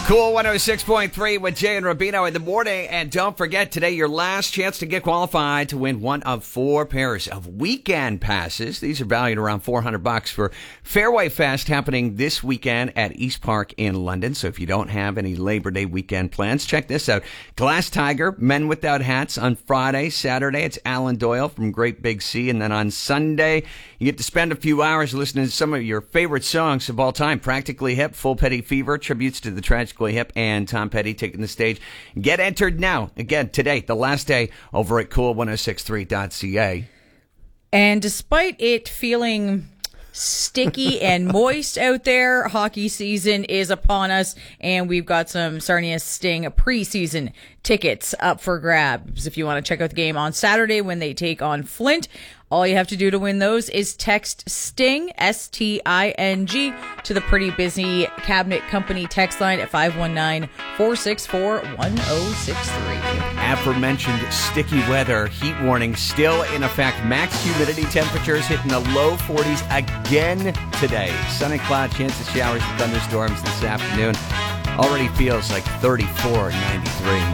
Cool 106.3 with Jay and Rubino in the morning. And don't forget, today, your last chance to get qualified to win one of 4 pairs of weekend passes. These are valued around $400 for Fairway Fest happening this weekend at East Park in London. So if you don't have any Labor Day weekend plans, check this out. Glass Tiger, Men Without Hats on Friday. Saturday, it's Alan Doyle from Great Big Sea. And then on Sunday, you get to spend a few hours listening to some of your favorite songs of all time. Practically Hip, Full Petty Fever, tributes to the Tragically Hip, and Tom Petty taking the stage. Get entered now. Again, today, the last day over at cool1063.ca. And despite it feeling sticky and moist out there, hockey season is upon us, and we've got some Sarnia Sting preseason tickets up for grabs. If you want to check out the game on Saturday when they take on Flint, all you have to do to win those is text STING, S-T-I-N-G, to the Pretty Busy Cabinet Company text line at 519-464-1063. Aforementioned sticky weather, heat warning still in effect. Max humidity temperatures hitting the low 40s again today. Sun and cloud, chance of showers and thunderstorms this afternoon. Already feels like 34 and 93.